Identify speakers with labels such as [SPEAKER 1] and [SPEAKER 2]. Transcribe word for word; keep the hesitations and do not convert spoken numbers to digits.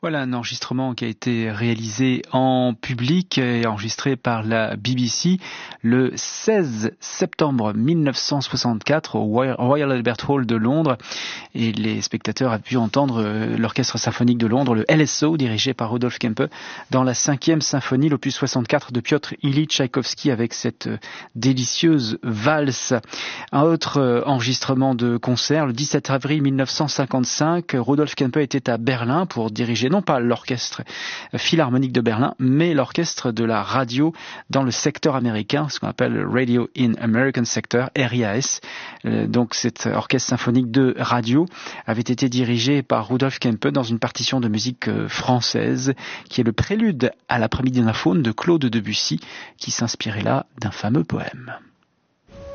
[SPEAKER 1] Voilà un enregistrement qui a été réalisé en public et enregistré par la B B C le seize septembre mille neuf cent soixante-quatre au Royal Albert Hall de Londres. Et les spectateurs ont pu entendre l'Orchestre symphonique de Londres, le L S O, dirigé par Rudolf Kempe, dans la cinquième symphonie, l'opus soixante-quatre de Piotr Ilyich Tchaïkovski, avec cette délicieuse valse. Un autre enregistrement de concert, le dix-sept avril mille neuf cent cinquante-cinq, Rudolf Kempe était à Berlin pour diriger non pas l'orchestre philharmonique de Berlin, mais l'orchestre de la radio dans le secteur américain, ce qu'on appelle Radio in American Sector, R I A S. Donc cet orchestre symphonique de radio avait été dirigé par Rudolf Kempe dans une partition de musique française, qui est le prélude à l'après-midi d'un faune de Claude Debussy, qui s'inspirait là d'un fameux poème.